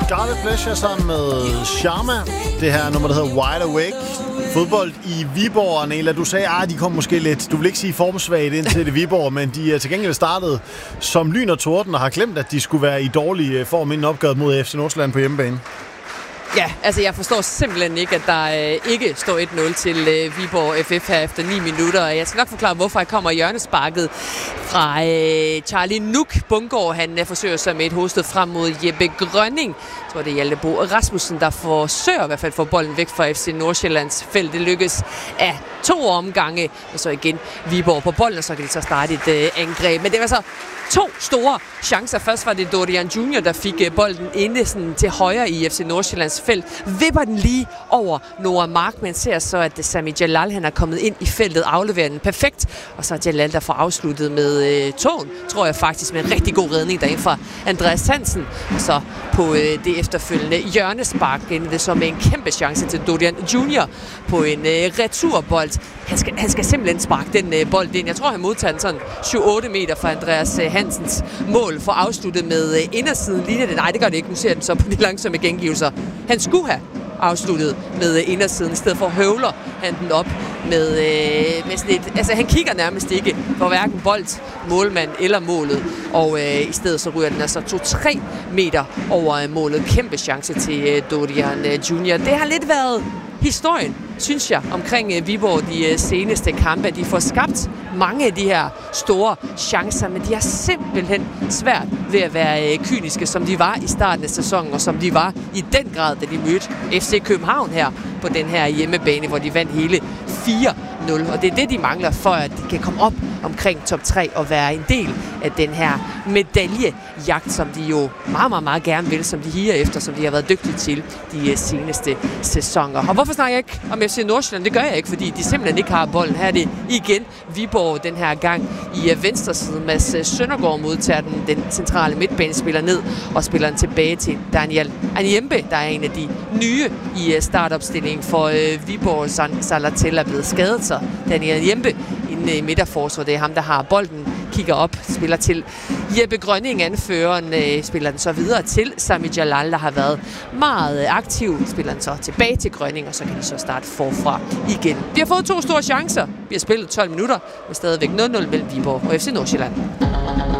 Scarlet Pleasure sammen med Sharma. Det her nummer, der hedder Wide Awake. Fodbold i Viborg, Arnela. Du sagde, de kom måske lidt, du vil ikke sige formsvagt ind til det Viborg, men de er til gengæld startet som lyn og torden og har glemt, at de skulle være i dårlig form inden opgøret mod FC Nordsjælland på hjemmebane. Ja, altså jeg forstår simpelthen ikke, at der ikke står 1-0 til Viborg FF her efter 9 minutter. Jeg skal nok forklare, hvorfor jeg kommer i hjørnesparket fra Charlie Nuk Bungård. Han forsøger sig med et hovedstød frem mod Jeppe Grønning. Jeg tror, det er Hjalte Bo Rasmussen, der forsøger i hvert fald at få bolden væk fra FC Nordsjællands felt. Det lykkes af 2 omgange, og så igen Viborg på bolden, og så kan de så starte et angreb. Men det var så 2 store chancer. Først var det Dorian Junior, der fik bolden inde sådan til højre i FC Nordsjællands felt. Vipper den lige over Noah Mark, men ser så, at Sami Jalal han er kommet ind i feltet, afleverer den perfekt. Og så er Jalal, der får afsluttet med tåen, tror jeg faktisk, med en rigtig god redning derinde fra Andreas Hansen. Og så på det efterfølgende hjørnespark endte det så med en kæmpe chance til Dorian Junior på en returbold. Han skal simpelthen sparke den bold ind. Jeg tror, han modtager den sådan 7-8 meter fra Andreas Hansens mål for afsluttet med indersiden. Nej, det gør det ikke. Nu ser den så på de langsomme gengivelser. Han skulle have afsluttet med indersiden. I stedet for høvler han den op med sådan et... Altså, han kigger nærmest ikke på hverken bold, målmand eller målet. Og i stedet så ryger den altså 2-3 meter over målet. Kæmpe chance til Dorian Junior. Det har lidt været historien, synes jeg, omkring Viborg de seneste kampe. De får skabt mange af de her store chancer, men de har simpelthen svært ved at være kyniske, som de var i starten af sæsonen, og som de var i den grad, da de mødte FC København her på den her hjemmebane, hvor de vandt hele 4-0. Og det er det, de mangler for, at de kan komme op omkring top 3 og være en del af den her medaljejagt, som de jo meget, meget, meget gerne vil, som de higer efter, som de har været dygtige til de seneste sæsoner. Og hvorfor snakker jeg ikke om FC Nordsjælland? Det gør jeg ikke, fordi de simpelthen ikke har bolden. Her er det igen Viborg den her gang i venstre side. Mads Søndergaard modtager den centrale midtbanespiller ned og spiller den tilbage til Daniel Anyembe, der er en af de nye i startopstillingen for Viborg. Salatel er blevet skadet, så Daniel Anyembe inde i midterforsvaret. Det er ham, der har bolden, kigger op, spiller til Jeppe Grønning, anføreren, spiller den så videre til Sami Jalal, der har været meget aktiv, spiller den så tilbage til Grønning, og så kan de så starte forfra igen. Vi har fået 2 store chancer. Vi har spillet 12 minutter, men stadigvæk 0-0 mellem Viborg og FC Nordsjælland.